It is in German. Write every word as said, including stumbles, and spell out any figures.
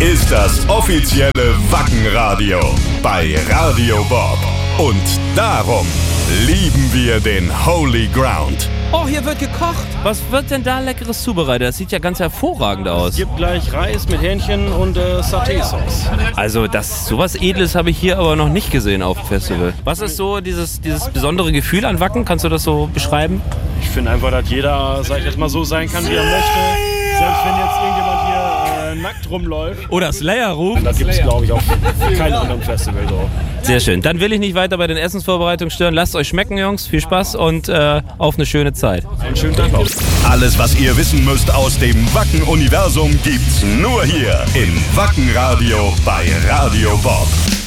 ist das offizielle Wacken-Radio bei Radio Bob. Und darum lieben wir den Holy Ground. Oh, hier wird gekocht. Was wird denn da Leckeres zubereitet? Das sieht ja ganz hervorragend aus. Es gibt gleich Reis mit Hähnchen und äh, Saté-Sauce. Also das, sowas Edles habe ich hier aber noch nicht gesehen auf dem Festival. Was ist so dieses, dieses besondere Gefühl an Wacken? Kannst du das so beschreiben? Ich finde einfach, dass jeder, sag ich jetzt mal, so sein kann, wie er möchte. Selbst wenn jetzt irgendjemand hier äh, nackt rumläuft. Oder Slayer ruft. Das gibt es, glaube ich, auf keinem anderen Festival so. Sehr schön. Dann will ich nicht weiter bei den Essensvorbereitungen stören. Lasst euch schmecken, Jungs. Viel Spaß und äh, auf eine schöne Zeit. Einen schönen Tag noch. Alles, was ihr wissen müsst aus dem Wacken-Universum, gibt's nur hier im Wacken-Radio bei Radio Bob.